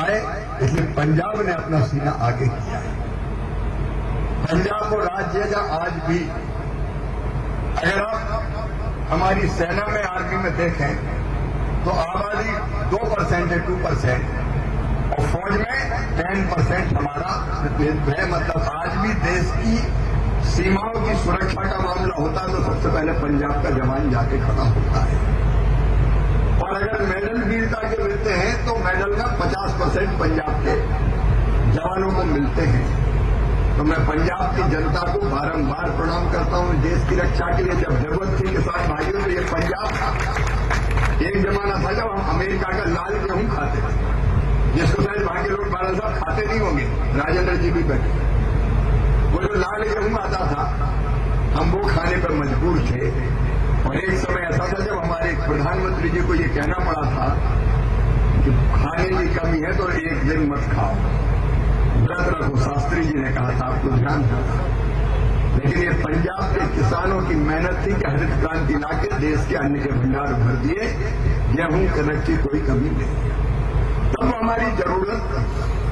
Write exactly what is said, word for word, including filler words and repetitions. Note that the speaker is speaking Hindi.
आए, इसलिए पंजाब ने अपना सीना आगे किया है। पंजाब को राज्य का आज भी, अगर आप हमारी सेना में, आर्मी में देखें तो आबादी दो परसेंट है, टू परसेंट, और फौज में टेन परसेंट हमारा प्रतिनिधित्व है। मतलब आज भी देश की सीमाओं की सुरक्षा का मामला होता है तो सबसे पहले पंजाब का जवान जाके खड़ा होता है। और अगर मेडल वीरता के मिलते हैं तो मेडल का पचास परसेंट पंजाब के जवानों को मिलते हैं। तो मैं पंजाब की जनता को बारंबार प्रणाम करता हूं। देश की रक्षा के लिए जब जरूरत थी किसान भाइयों, तो ये पंजाब था। एक जमाना था जब हम अमेरिका का लाल गेहूं खाते थे, जिसको शायद वहां के लोग बारह साहब खाते नहीं होंगे, राजेंद्र जी भी बैठे। वो जो लाल गेहूं आता था, हम वो खाने पर मजबूर थे। और एक समय ऐसा था जब हमारे प्रधानमंत्री जी को ये कहना पड़ा था कि खाने की कमी है तो एक दिन मत खाओ, व्रत रखो। शास्त्री जी ने कहा था, आपको ध्यान था। लेकिन ये पंजाब के किसानों की मेहनत थी कि हरित क्रांति लाके देश के अन्न के भंडार भर दिए, गेहूं कनक की कोई कमी नहीं। तब हमारी जरूरत